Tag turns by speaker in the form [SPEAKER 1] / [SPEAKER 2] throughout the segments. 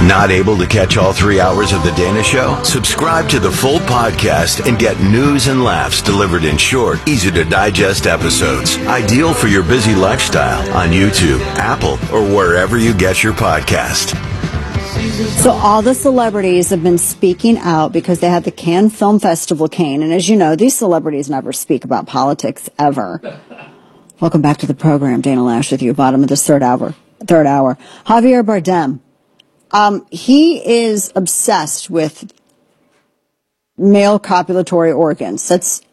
[SPEAKER 1] Not able to catch all 3 hours of The Dana Show? Subscribe to the full podcast and get news and laughs delivered in short, easy-to-digest episodes. Ideal for your busy lifestyle on YouTube, Apple, or wherever you get your podcast.
[SPEAKER 2] So all the celebrities have been speaking out because they had the Cannes Film Festival Cannes. And as you know, these celebrities never speak about politics ever. Welcome back to the program. Dana Lash with you, bottom of this third hour. Javier Bardem. He is obsessed with male copulatory organs. Is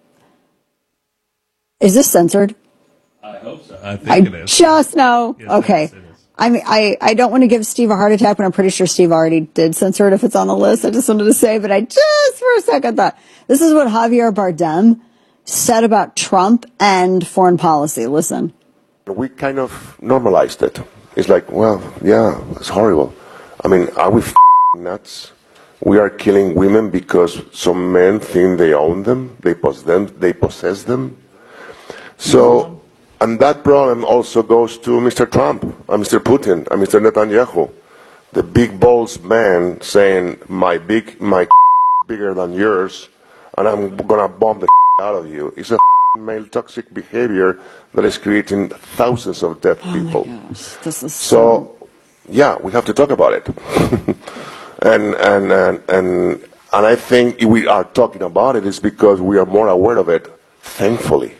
[SPEAKER 2] this censored?
[SPEAKER 3] I hope so. I think it is.
[SPEAKER 2] Just know.
[SPEAKER 3] Yes,
[SPEAKER 2] okay.
[SPEAKER 3] It is.
[SPEAKER 2] I don't want to give Steve a heart attack, but I'm pretty sure Steve already did censor it if it's on the list. I just wanted to say, but I just for a second thought, this is what Javier Bardem said about Trump and foreign policy. Listen.
[SPEAKER 4] We kind of normalized it. It's like, well, yeah, it's horrible. I mean, are we nuts? We are killing women because some men think they own them, they possess them. So, and that problem also goes to Mr. Trump, and Mr. Putin, and Mr. Netanyahu, the big balls man saying my bigger than yours, and I'm gonna bomb the out of you. It's a male toxic behavior that is creating thousands of dead people.
[SPEAKER 2] My gosh, this is
[SPEAKER 4] so yeah, we have to talk about it. and I think we are talking about it is because we are more aware of it, thankfully.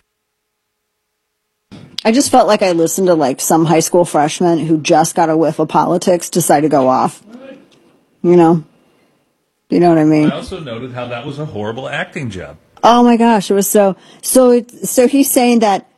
[SPEAKER 2] I just felt like I listened to like some high school freshman who just got a whiff of politics decide to go off. You know what I mean?
[SPEAKER 3] I also noted how that was a horrible acting job.
[SPEAKER 2] Oh my gosh, it was so he's saying that,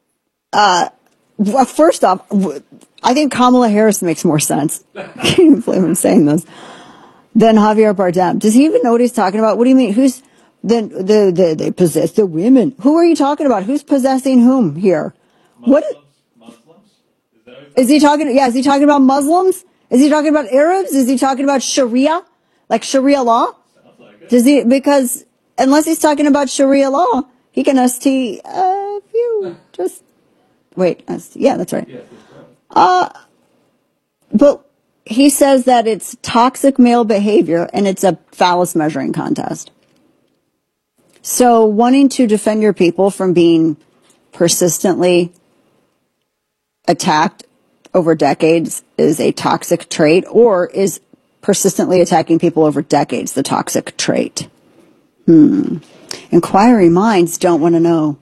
[SPEAKER 2] well, first off, I think Kamala Harris makes more sense. I can't even believe I'm saying this. Than Javier Bardem. Does he even know what he's talking about? What do you mean? Who's, they possess the women. Who are you talking about? Who's possessing whom here?
[SPEAKER 3] Muslims?
[SPEAKER 2] Is he talking about Muslims? Is he talking about Arabs? Is he talking about Sharia? Like Sharia law?
[SPEAKER 3] Sounds like it.
[SPEAKER 2] Because unless he's talking about Sharia law, he can ST a few. Just wait. Yeah, that's right.
[SPEAKER 3] Yes, that's right.
[SPEAKER 2] But he says that it's toxic male behavior and it's a phallus measuring contest. So wanting to defend your people from being persistently attacked over decades is a toxic trait, or is persistently attacking people over decades the toxic trait? Inquiring minds don't want to know.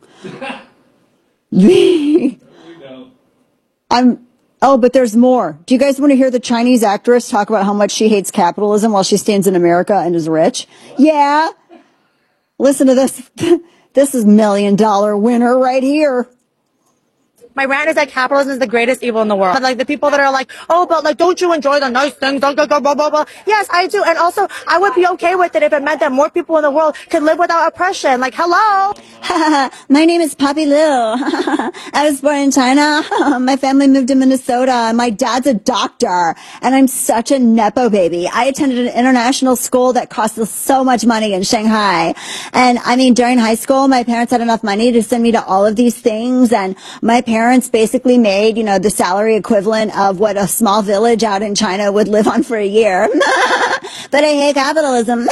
[SPEAKER 2] But there's more. Do you guys want to hear the Chinese actress talk about how much she hates capitalism while she stands in America and is rich? Yeah. Listen to this. This is $1 million winner right here.
[SPEAKER 5] My rant is that capitalism is the greatest evil in the world. But like the people that are like, oh, but like, don't you enjoy the nice things? Blah, blah, blah, blah, blah. Yes, I do. And also, I would be okay with it if it meant that more people in the world could live without oppression. Like, hello.
[SPEAKER 2] My name is Poppy Liu. I was born in China. My family moved to Minnesota. My dad's a doctor. And I'm such a Nepo baby. I attended an international school that cost us so much money in Shanghai. And I mean, during high school, my parents had enough money to send me to all of these things. And my parents basically made, the salary equivalent of what a small village out in China would live on for a year. But I hate capitalism.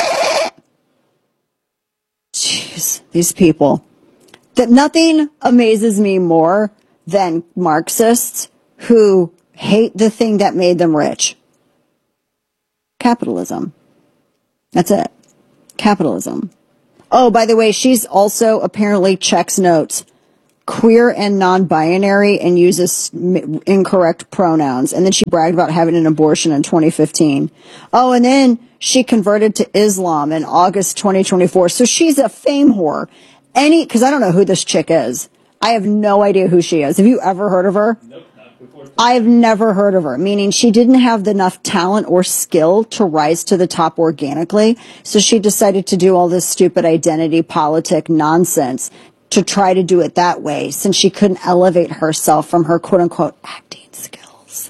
[SPEAKER 2] Jeez, these people. That nothing amazes me more than Marxists who hate the thing that made them rich. Capitalism. That's it. Capitalism. Oh, by the way, she's also apparently checks notes. Queer and non-binary and uses incorrect pronouns. And then she bragged about having an abortion in 2015. Oh, and then she converted to Islam in August 2024. So she's a fame whore. Because I don't know who this chick is. I have no idea who she is. Have you ever heard of her?
[SPEAKER 3] Nope, not before.
[SPEAKER 2] I've never heard of her, meaning she didn't have enough talent or skill to rise to the top organically. So she decided to do all this stupid identity politic nonsense to try to do it that way, since she couldn't elevate herself from her quote-unquote acting skills.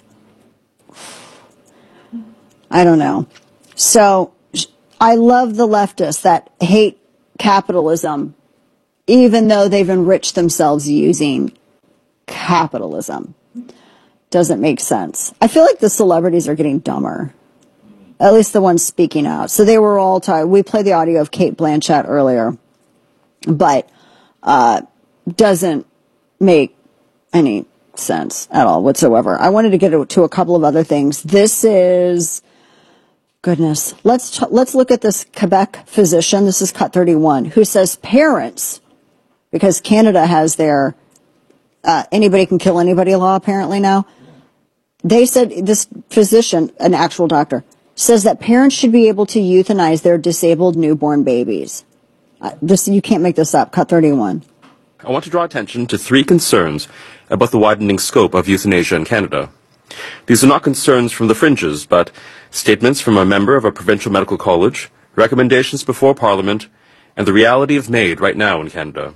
[SPEAKER 2] I don't know. So I love the leftists that hate capitalism, even though they've enriched themselves using capitalism. Doesn't make sense. I feel like the celebrities are getting dumber. At least the ones speaking out. So they were all we played the audio of Kate Blanchett earlier, but doesn't make any sense at all whatsoever. I wanted to get to a couple of other things. This is, goodness, let's look at this Quebec physician. This is Cut 31, who says parents, because Canada has their anybody can kill anybody law apparently now. They said, this physician, an actual doctor, says that parents should be able to euthanize their disabled newborn babies. You can't make this up. Cut 31.
[SPEAKER 6] I want to draw attention to 3 concerns about the widening scope of euthanasia in Canada. These are not concerns from the fringes, but statements from a member of a provincial medical college, recommendations before Parliament, and the reality of MAID right now in Canada.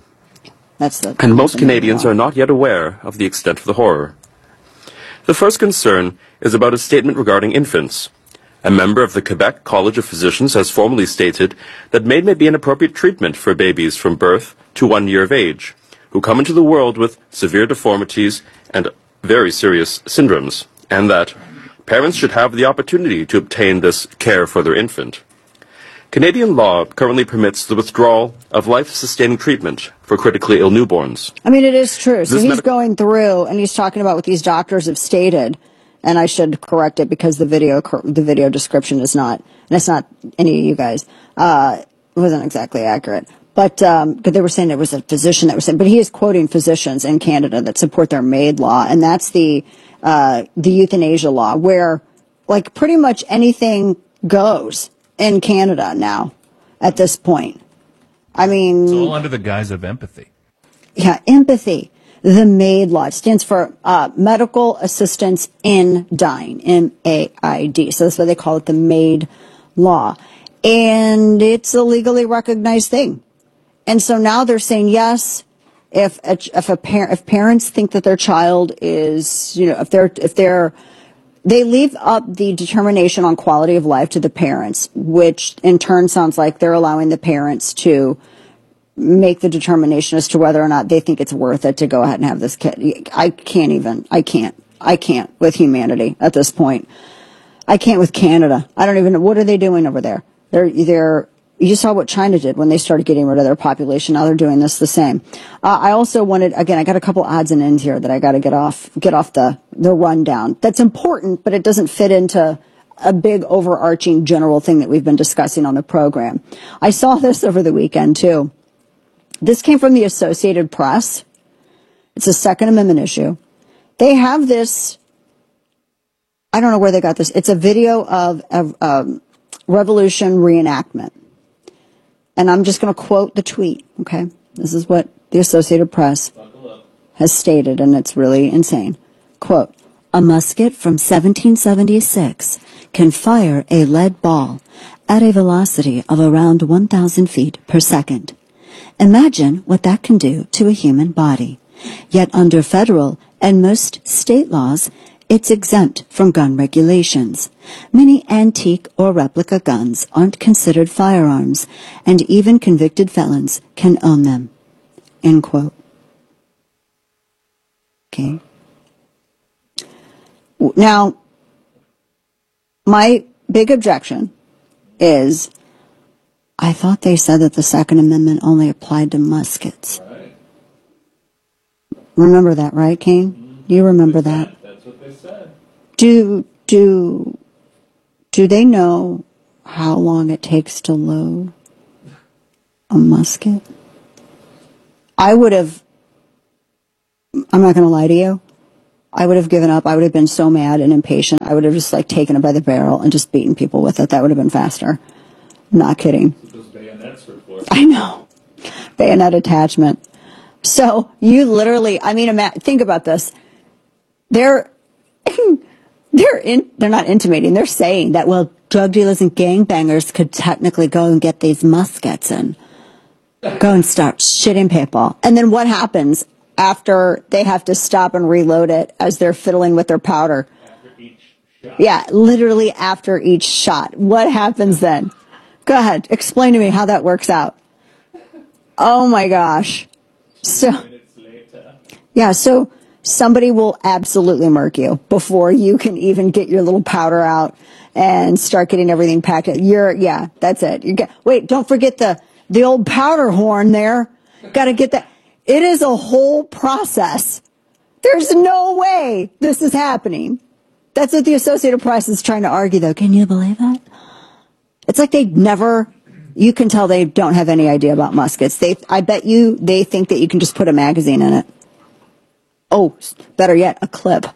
[SPEAKER 6] And most Canadians are not yet aware of the extent of the horror. The first concern is about a statement regarding infants. A member of the Quebec College of Physicians has formally stated that MAID may be an appropriate treatment for babies from birth to 1 year of age, who come into the world with severe deformities and very serious syndromes, and that parents should have the opportunity to obtain this care for their infant. Canadian law currently permits the withdrawal of life-sustaining treatment for critically ill newborns.
[SPEAKER 2] I mean, it is true. So he's going through and he's talking about what these doctors have stated, and I should correct it because the video description is not, and it's not any of you guys, it wasn't exactly accurate. But they were saying it was a physician that was saying, but he is quoting physicians in Canada that support their MAID law, and that's the euthanasia law, where like pretty much anything goes in Canada now at this point. I mean,
[SPEAKER 7] it's all under the guise of empathy.
[SPEAKER 2] Yeah, empathy. The MAID law, it stands for Medical Assistance in Dying, MAID. So that's why they call it the MAID law. And it's a legally recognized thing. And so now they're saying, yes, if parents think that their child is, if they leave up the determination on quality of life to the parents, which in turn sounds like they're allowing the parents to make the determination as to whether or not they think it's worth it to go ahead and have this kid. I can't with humanity at this point. I can't with Canada. I don't even know. What are they doing over there? You saw what China did when they started getting rid of their population. Now they're doing this the same. I also wanted, again, I got a couple odds and ends here that I got to get off the rundown. That's important, but it doesn't fit into a big overarching general thing that we've been discussing on the program. I saw this over the weekend too. This came from the Associated Press. It's a Second Amendment issue. They have this, I don't know where they got this. It's a video of revolution reenactment. And I'm just going to quote the tweet, okay? This is what the Associated Press has stated, and it's really insane. Quote, "A musket from 1776 can fire a lead ball at a velocity of around 1,000 feet per second. Imagine what that can do to a human body. Yet under federal and most state laws, it's exempt from gun regulations. Many antique or replica guns aren't considered firearms, and even convicted felons can own them." End quote. Okay. Now, my big objection is, I thought they said that the Second Amendment only applied to muskets.
[SPEAKER 3] Right.
[SPEAKER 2] Remember that, right, Kane? You remember that?
[SPEAKER 3] That's what they said.
[SPEAKER 2] Do they know how long it takes to load a musket? I'm not going to lie to you. I would have given up. I would have been so mad and impatient. I would have just taken it by the barrel and just beaten people with it. That would have been faster. Not kidding.
[SPEAKER 3] Those bayonets were for.
[SPEAKER 2] I know. Bayonet attachment. So you literally, think about this. They're not intimating. They're saying that, well, drug dealers and gangbangers could technically go and get these muskets and go and start shitting people. And then what happens after they have to stop and reload it as they're fiddling with their powder?
[SPEAKER 3] After each shot.
[SPEAKER 2] Yeah, literally after each shot. What happens then? Go ahead. Explain to me how that works out. Oh my gosh. So,
[SPEAKER 3] Minutes later.
[SPEAKER 2] yeah, so somebody will absolutely murk you before you can even get your little powder out and start getting everything packed. Yeah, that's it. Wait, don't forget the old powder horn there. Got to get that. It is a whole process. There's no way this is happening. That's what the Associated Press is trying to argue, though. Can you believe that? It's like you can tell they don't have any idea about muskets. I bet you they think that you can just put a magazine in it. Oh, better yet, a clip.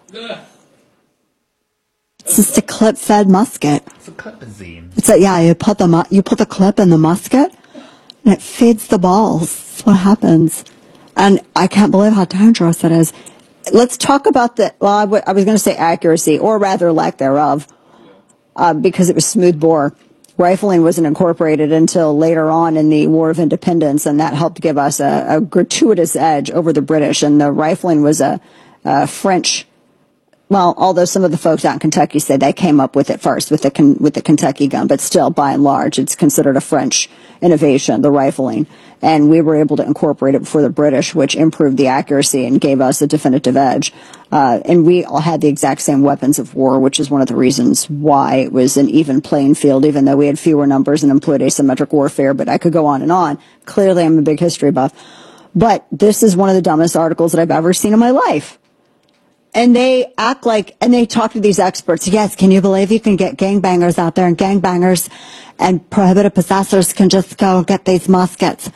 [SPEAKER 2] It's just a clip-fed musket.
[SPEAKER 7] It's a clipazine.
[SPEAKER 2] You put the clip in the musket, and it feeds the balls. That's what happens. And I can't believe how dangerous it is. Let's talk about I was going to say accuracy, or rather lack thereof, because it was smoothbore. Rifling wasn't incorporated until later on in the War of Independence, and that helped give us a gratuitous edge over the British. And the rifling was a French. Well, although some of the folks out in Kentucky say they came up with it first with the Kentucky gun, but still, by and large, it's considered a French innovation, the rifling. And we were able to incorporate it before the British, which improved the accuracy and gave us a definitive edge. And we all had the exact same weapons of war, which is one of the reasons why it was an even playing field, even though we had fewer numbers and employed asymmetric warfare. But I could go on and on. Clearly, I'm a big history buff. But this is one of the dumbest articles that I've ever seen in my life. And they act like, and they talk to these experts. Yes, can you believe you can get gangbangers out there, and gangbangers and prohibited possessors can just go get these muskets?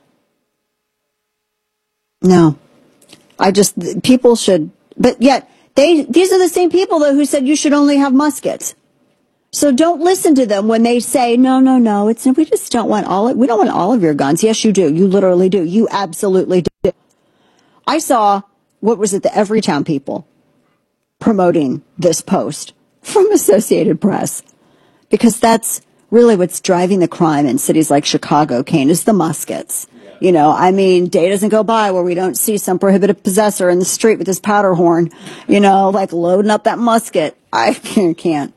[SPEAKER 2] No. People should, but yet, these are the same people, though, who said you should only have muskets. So don't listen to them when they say, no, we just don't want we don't want all of your guns. Yes, you do. You literally do. You absolutely do. I saw, what was it, the Everytown people promoting this post from Associated Press, because that's really what's driving the crime in cities like Chicago, Kane, is the muskets. You know, I mean, day doesn't go by where we don't see some prohibited possessor in the street with his powder horn, like loading up that musket. I can't.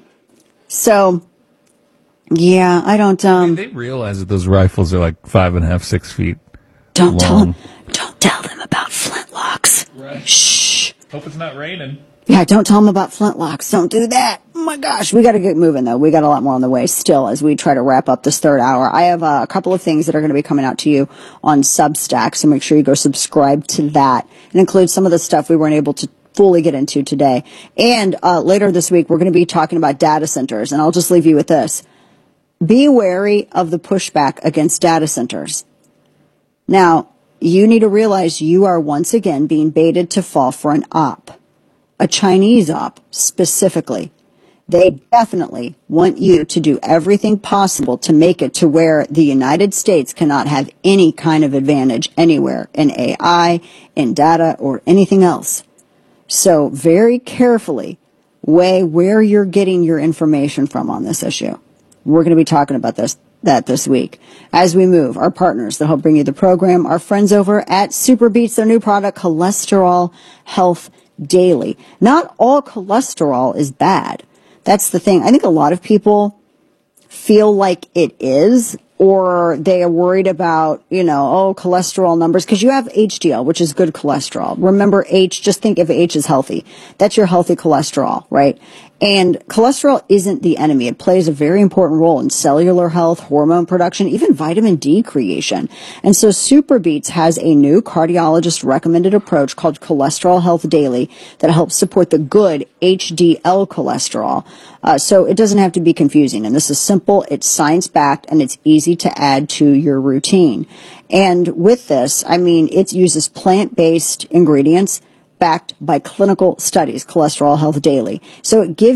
[SPEAKER 2] So, yeah, I don't,
[SPEAKER 7] they realize that those rifles are like 5.5, 6 feet
[SPEAKER 2] don't
[SPEAKER 7] long.
[SPEAKER 2] Don't tell them about flintlocks.
[SPEAKER 7] Right.
[SPEAKER 2] Shh.
[SPEAKER 7] Hope it's not raining.
[SPEAKER 2] Yeah, don't tell them about flintlocks. Don't do that. Oh my gosh, we got to get moving though. We got a lot more on the way still as we try to wrap up this third hour. I have a couple of things that are going to be coming out to you on Substack, so make sure you go subscribe to that. It includes some of the stuff we weren't able to fully get into today. And later this week, we're going to be talking about data centers, and I'll just leave you with this. Be wary of the pushback against data centers. Now, you need to realize you are once again being baited to fall for an op, a Chinese op specifically. They definitely want you to do everything possible to make it to where the United States cannot have any kind of advantage anywhere in AI, in data, or anything else. So very carefully weigh where you're getting your information from on this issue. We're going to be talking about that this week. As we move, our partners that help bring you the program, our friends over at SuperBeets, their new product, Cholesterol Health Daily. Not all cholesterol is bad. That's the thing. I think a lot of people feel like it is, or they are worried about, cholesterol numbers, because you have HDL, which is good cholesterol. Remember H, just think if H is healthy. That's your healthy cholesterol, right? And cholesterol isn't the enemy. It plays a very important role in cellular health, hormone production, even vitamin D creation. And so SuperBeets has a new cardiologist recommended approach called Cholesterol Health Daily that helps support the good HDL cholesterol. So it doesn't have to be confusing. And this is simple, it's science-backed, and it's easy to add to your routine. And with this, it uses plant-based ingredients backed by clinical studies, Cholesterol Health Daily. So it gives